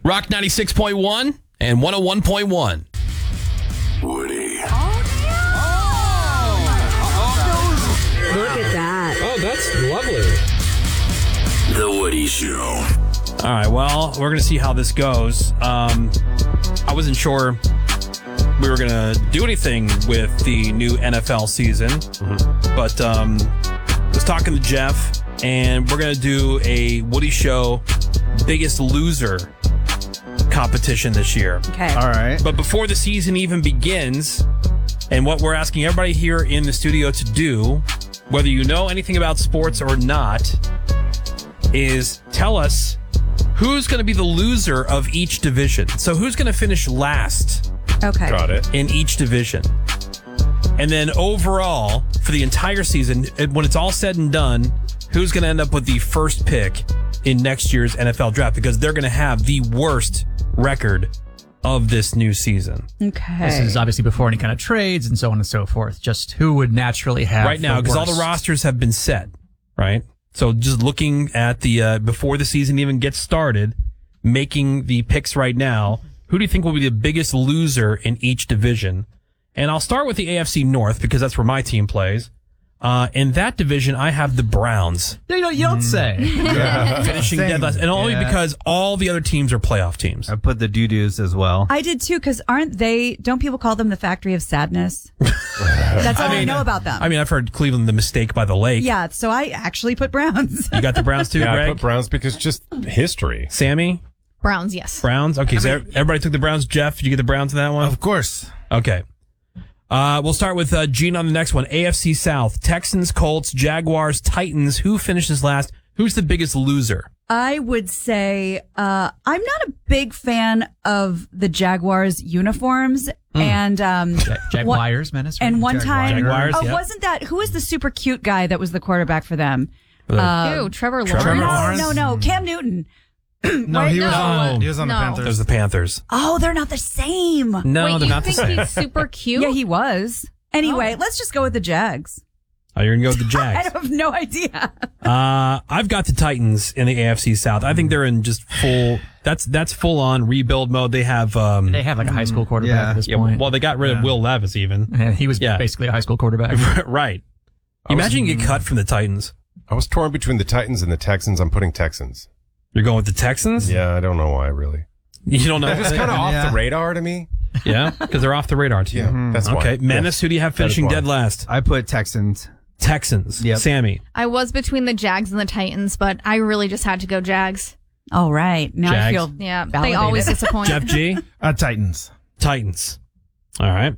Rock 96.1 and 101.1. Woody. Look at that. Oh, that's lovely. The Woody Show. All right, well, we're going to see how this goes. I wasn't sure we were going to do anything with the new NFL season, but I was talking to Jeff, and we're going to do a Woody Show Biggest Loser competition this year. Okay. All right. But before the season even begins, and what we're asking everybody here in the studio to do, whether you know anything about sports or not, is tell us who's going to be the loser of each division. So who's going to finish last Okay. Got it. in each division? And then overall, for the entire season, when it's all said and done, who's going to end up with the first pick in next year's NFL draft? Because they're going to have the worst record of this new season. Okay. This is obviously before any kind of trades and so on and so forth. Just who would naturally have Right now, because all the rosters have been set, right? So just looking at the before the season even gets started, making the picks right now, who do you think will be the biggest loser in each division? And I'll start with the AFC North because that's where my team plays. In that division, I have the Browns You don't say. finishing dead last, and only Yeah. because all the other teams are playoff teams. I put the doo-doos as well. I did too, because don't people call them the factory of sadness? That's all I know about them. I mean, I've heard Cleveland the mistake by the lake. Yeah, so I actually put Browns. You got the Browns too, Yeah, I Greg? put Browns because just history. Sammy? Browns, yes. Browns? Okay, so everybody took the Browns. Jeff, did you get the Browns in that one? Of course. Okay. We'll start with Gene on the next one. AFC South, Texans, Colts, Jaguars, Titans. Who finishes last? Who's the biggest loser? I would say I'm not a big fan of the Jaguars uniforms. And Jaguars, menace. and one time, Jaguars, oh, yep. wasn't that who was the super cute guy that was the quarterback for them? Ew, Trevor Lawrence. No, Cam Newton. No, he was on the No. Panthers. There's the Panthers. Oh, they're not the same. No, Wait, they're you not the think same. he's super cute? Yeah, he was. Anyway, let's just go with the Jags. Oh, you're going to go with the I Jags. have no idea. I've got the Titans in the AFC South. I think they're in just that's full on rebuild mode. They have, They have like a high school quarterback Yeah. at this point. well, they got rid of Will Levis even. And he was Yeah. basically a high school quarterback. Right. Imagine you get cut from the Titans. I was torn between the Titans and the Texans. I'm putting Texans. You're going with the Texans? Yeah, I don't know why, really. You don't know. They're just kind of off Yeah. the radar to me. Yeah, because they're off the radar too. Yeah, that's why. Okay, Menace, Yes. who do you have That is finishing why. dead last? I put Texans. Texans. Yep. Sammy. I was between the Jags and the Titans, but I really just had to go Jags. All right. Now I Jags. feel Yeah, they validated. always disappoint. Jeff G. Titans. Titans. All right.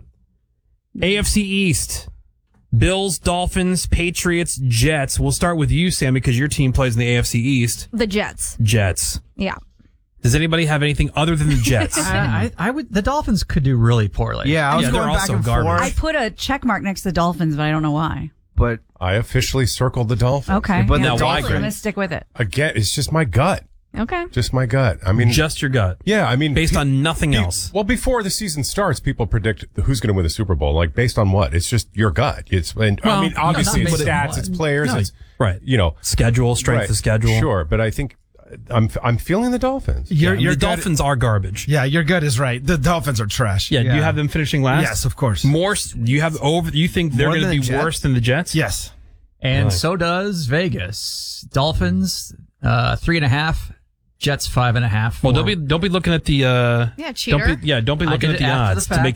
AFC East. Bills, Dolphins, Patriots, Jets. We'll start with you, Sammy, because your team plays in the AFC East. The Jets. Jets. Yeah. Does anybody have anything other than the Jets? I would. The Dolphins could do really poorly. Yeah, I was Yeah, they're going back also and garbage. I forth, put a check mark next to the Dolphins, but I don't know why. but I officially circled the Dolphins. Okay. But the Now, why, I'm Greg? going to stick with it. Again, it's just my gut. Okay. Just my gut. I mean, Just your gut. yeah, I mean, Based on nothing else. Well, before the season starts, people predict who's going to win the Super Bowl. Like based on what? It's just your gut. I mean, obviously not it's based on stats, what. it's players, No, it's right. Schedule, strength right. of schedule. Sure, but I think I'm feeling the Dolphins. Yeah, Your the gut- Dolphins are garbage. Yeah, your gut is right. The Dolphins are trash. Yeah, do you have them finishing last? Yes, of course. More? You have over? You think they're More going to than be the Jets? worse than the Jets? Yes. And Nice. so does Vegas. Dolphins 3.5. Jets 5.5. Well, don't be looking at the. Yeah, cheater. Don't be I looking did at the it after odds the to make